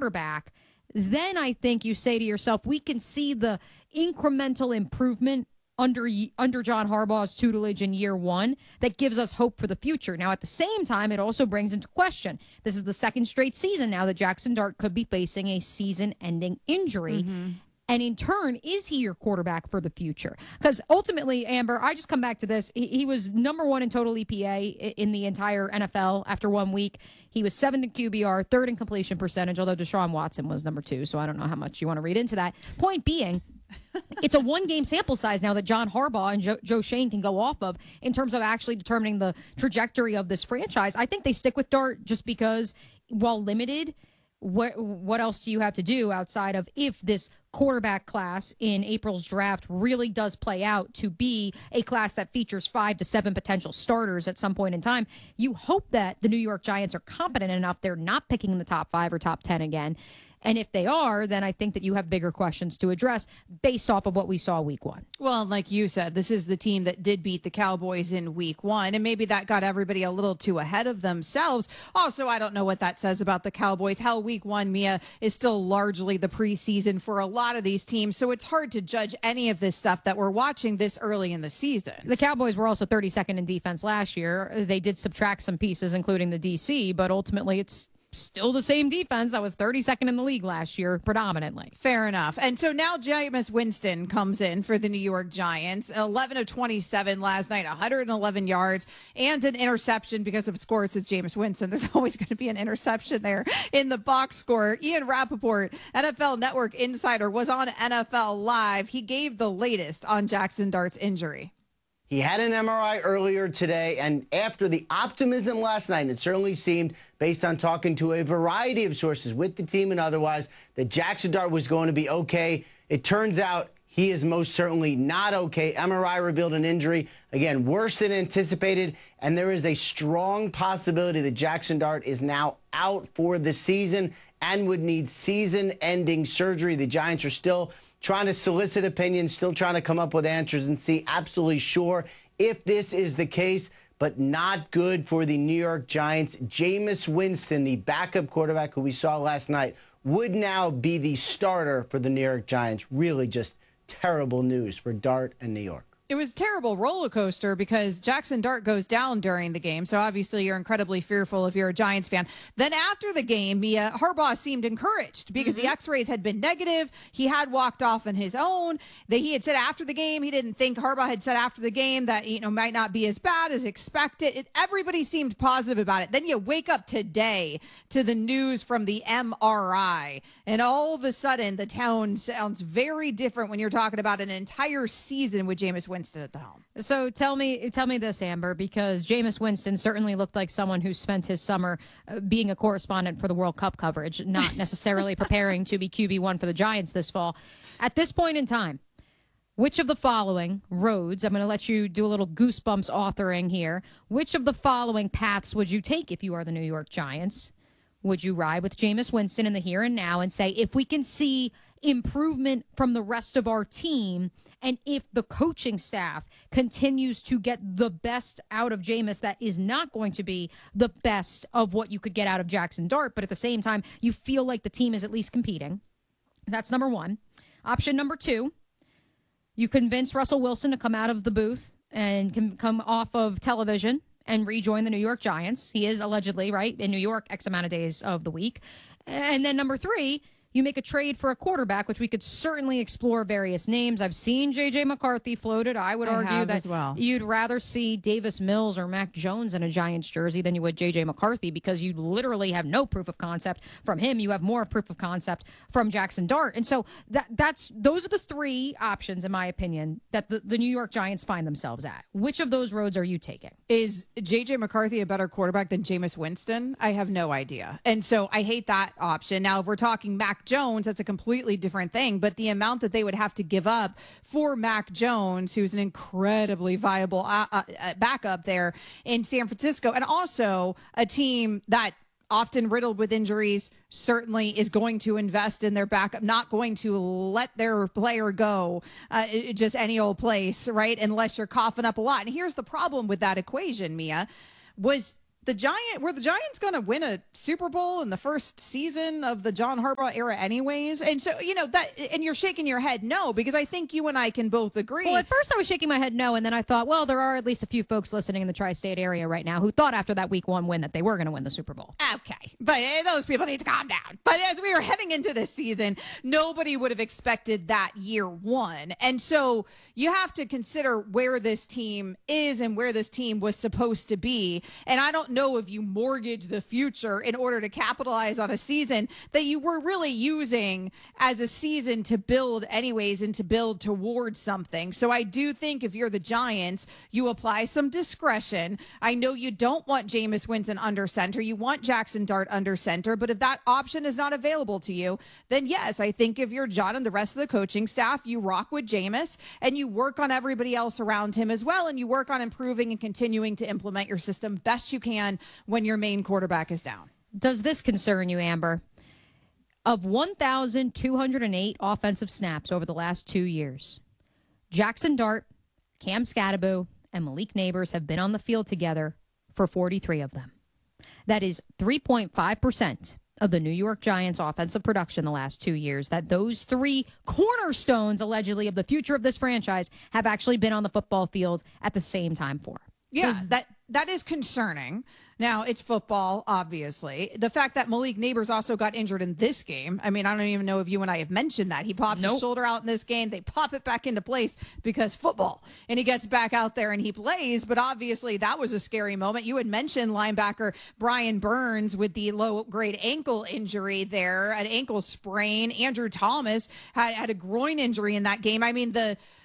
quarterback, then I think you say to yourself, we can see the incremental improvement under John Harbaugh's tutelage in year one that gives us hope for the future. Now, at the same time, it also brings into question, this is the second straight season now that Jackson Dart could be facing a season-ending injury. Mm-hmm. And in turn, is he your quarterback for the future? Because ultimately, Amber, I just come back to this. He was number one in total EPA in the entire NFL after 1 week. He was 7th in QBR, 3rd in completion percentage, although Deshaun Watson was number 2. So I don't know how much you want to read into that. Point being, it's a one-game sample size now that John Harbaugh and Joe Schoen can go off of in terms of actually determining the trajectory of this franchise. I think they stick with Dart just because, while limited, what else do you have to do outside of if this quarterback class in April's draft really does play out to be a class that features 5 to 7 potential starters at some point in time? You hope that the New York Giants are competent enough they're not picking in the top 5 or top 10 again. And if they are, then I think that you have bigger questions to address based off of what we saw week one. Well, like you said, this is the team that did beat the Cowboys in week one, and maybe that got everybody a little too ahead of themselves. Also, I don't know what that says about the Cowboys. Hell, week one, Mia, is still largely the preseason for a lot of these teams, so it's hard to judge any of this stuff that we're watching this early in the season. The Cowboys were also 32nd in defense last year. They did subtract some pieces, including the DC, but ultimately it's still the same defense. I was 32nd in the league last year, predominantly. Fair enough. And so now Jameis Winston comes in for the New York Giants. 11 of 27 last night, 111 yards, and an interception because, of course, it's Jameis Winston. There's always going to be an interception there in the box score. Ian Rappaport, NFL Network insider, was on NFL Live. He gave the latest on Jackson Dart's injury. He had an MRI earlier today, and after the optimism last night, it certainly seemed, based on talking to a variety of sources with the team and otherwise, that Jackson Dart was going to be okay. It turns out he is most certainly not okay. MRI revealed an injury, again, worse than anticipated, and there is a strong possibility that Jackson Dart is now out for the season and would need season-ending surgery. The Giants are still trying to solicit opinions, still trying to come up with answers and see absolutely sure if this is the case, but not good for the New York Giants. Jameis Winston, the backup quarterback who we saw last night, would now be the starter for the New York Giants. Really just terrible news for Dart and New York. It was a terrible roller coaster because Jackson Dart goes down during the game. So obviously you're incredibly fearful if you're a Giants fan. Then after the game, Harbaugh seemed encouraged because the x-rays had been negative. He had walked off on his own. He had said after the game, he didn't think Harbaugh had said after the game that, might not be as bad as expected. Everybody seemed positive about it. Then you wake up today to the news from the MRI, and all of a sudden the tone sounds very different when you're talking about an entire season with Jameis Winston at the helm. So tell me this, Amber, because Jameis Winston certainly looked like someone who spent his summer being a correspondent for the World Cup coverage, not necessarily preparing to be QB1 for the Giants this fall. At this point in time, which of the following roads, I'm going to let you do a little goosebumps authoring here, which of the following paths would you take if you are the New York Giants? Would you ride with Jameis Winston in the here and now and say, if we can see improvement from the rest of our team, and if the coaching staff continues to get the best out of Jameis, that is not going to be the best of what you could get out of Jackson Dart, but at the same time, you feel like the team is at least competing. That's number one. Option number two, you convince Russell Wilson to come out of the booth and can come off of television and rejoin the New York Giants. He is allegedly, right, in New York X amount of days of the week. And then number three, you make a trade for a quarterback, which we could certainly explore various names. I've seen J.J. McCarthy floated. I would argue that you'd rather see Davis Mills or Mac Jones in a Giants jersey than you would J.J. McCarthy, because you literally have no proof of concept from him. You have more proof of concept from Jackson Dart. And so those are the three options, in my opinion, that the New York Giants find themselves at. Which of those roads are you taking? Is J.J. McCarthy a better quarterback than Jameis Winston? I have no idea. And so I hate that option. Now, if we're talking Mac Jones, that's a completely different thing. But the amount that they would have to give up for Mac Jones, who's an incredibly viable backup there in San Francisco, and also a team that often riddled with injuries, certainly is going to invest in their backup, not going to let their player go just any old place, right? Unless you're coughing up a lot. And here's the problem with that equation, Mia, was the Giants going to win a Super Bowl in the first season of the John Harbaugh era anyways? And so, and you're shaking your head no, because I think you and I can both agree. Well, at first I was shaking my head no, and then I thought, well, there are at least a few folks listening in the tri-state area right now who thought after that week 1 win that they were going to win the Super Bowl. Okay, but those people need to calm down. But as we were heading into this season, nobody would have expected that year 1. And so you have to consider where this team is and where this team was supposed to be. And I don't know if you mortgage the future in order to capitalize on a season that you were really using as a season to build anyways and to build towards something. So I do think if you're the Giants, you apply some discretion. I know you don't want Jameis Winston under center. You want Jackson Dart under center. But if that option is not available to you, then yes, I think if you're John and the rest of the coaching staff, you rock with Jameis and you work on everybody else around him as well. And you work on improving and continuing to implement your system best you can when your main quarterback is down. Does this concern you, Amber? Of 1,208 offensive snaps over the last 2 years, Jackson Dart, Cam Scatterbo, and Malik Neighbors have been on the field together for 43 of them. That is 3.5% of the New York Giants offensive production the last 2 years that those 3 cornerstones, allegedly, of the future of this franchise have actually been on the football field at the same time for. Yeah, that is concerning. Now, it's football, obviously. The fact that Malik Neighbors also got injured in this game, I mean, I don't even know if you and I have mentioned that. He pops his shoulder out in this game. They pop it back into place because football. And he gets back out there and he plays. But obviously, that was a scary moment. You had mentioned linebacker Brian Burns with the low-grade ankle injury there, an ankle sprain. Andrew Thomas had a groin injury in that game. I mean,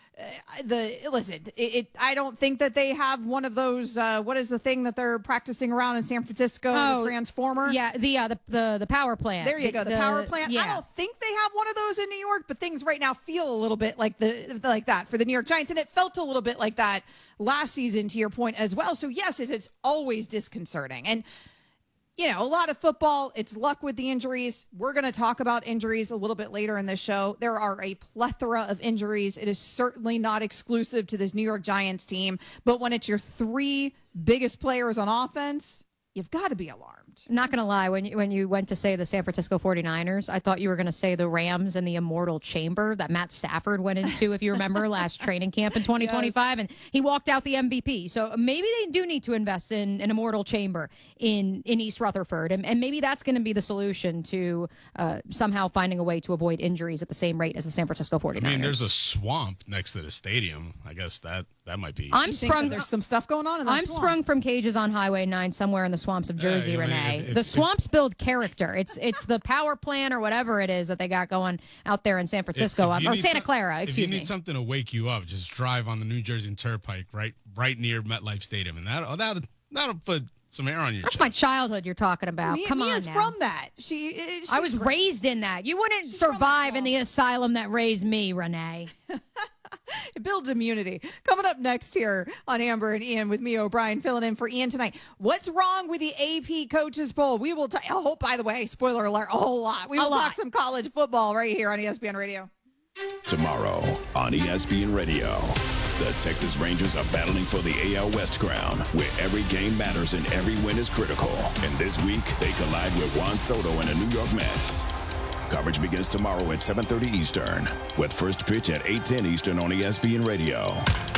I don't think that they have one of those. What is the thing that they're practicing around in San Francisco? The transformer. Yeah, the power plant. There you go, the power plant. Yeah. I don't think they have one of those in New York, but things right now feel a little bit like that for the New York Giants, and it felt a little bit like that last season, to your point as well. So yes, it's always disconcerting. And a lot of football, it's luck with the injuries. We're going to talk about injuries a little bit later in this show. There are a plethora of injuries. It is certainly not exclusive to this New York Giants team. But when it's your 3 biggest players on offense, you've got to be alarmed. Not going to lie, when you went to say the San Francisco 49ers, I thought you were going to say the Rams and the immortal chamber that Matt Stafford went into, if you remember, last training camp in 2025, and he walked out the MVP. So maybe they do need to invest in an immortal chamber in East Rutherford, and maybe that's going to be the solution to somehow finding a way to avoid injuries at the same rate as the San Francisco 49ers. I mean, there's a swamp next to the stadium. I guess that might be. There's some stuff going on in that swamp. Sprung from cages on Highway 9 somewhere in the swamps of Jersey, Renee. The swamps build character. It's the power plant or whatever it is that they got going out there in San Francisco, or Santa Clara, excuse me. If you need something to wake you up, just drive on the New Jersey Turnpike right near MetLife Stadium, and that'll put some air on your That's chest. my childhood you're talking about. Come on Mia's now. from that. I was raised in that. You wouldn't survive in the asylum that raised me, Renee. It builds immunity. Coming up next here on Amber and Ian with me, O'Brien, filling in for Ian tonight. What's wrong with the AP Coaches Poll? We will by the way, spoiler alert, a whole lot. We will talk some college football right here on ESPN Radio. Tomorrow on ESPN Radio, the Texas Rangers are battling for the AL West crown, where every game matters and every win is critical. And this week, they collide with Juan Soto and the New York Mets. Coverage begins tomorrow at 7:30 Eastern, with first pitch at 8:10 Eastern on ESPN Radio.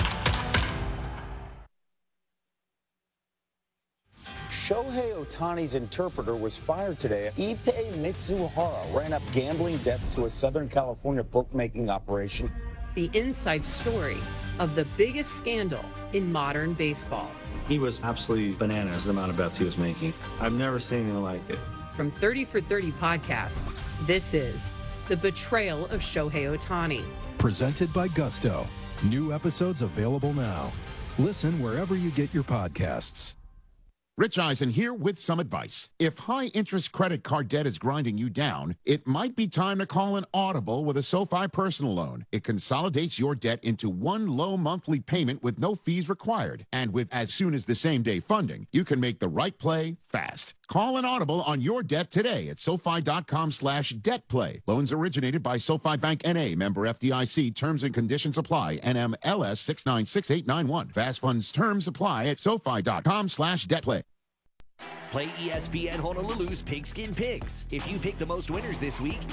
Shohei Ohtani's interpreter was fired today. Ippei Mitsuhara ran up gambling debts to a Southern California bookmaking operation. The inside story of the biggest scandal in modern baseball. He was absolutely bananas, the amount of bets he was making. I've never seen anything like it. From 30 for 30 podcasts, this is The Betrayal of Shohei Ohtani. Presented by Gusto. New episodes available now. Listen wherever you get your podcasts. Rich Eisen here with some advice. If high-interest credit card debt is grinding you down, it might be time to call an Audible with a SoFi personal loan. It consolidates your debt into one low monthly payment with no fees required. And with as soon as the same-day funding, you can make the right play fast. Call an Audible on your debt today at SoFi.com/debtplay. Loans originated by SoFi Bank N.A., member FDIC. Terms and conditions apply. NMLS 696891. Fast funds terms apply at SoFi.com/debtplay. Play ESPN Honolulu's Pigskin Picks. If you pick the most winners this week,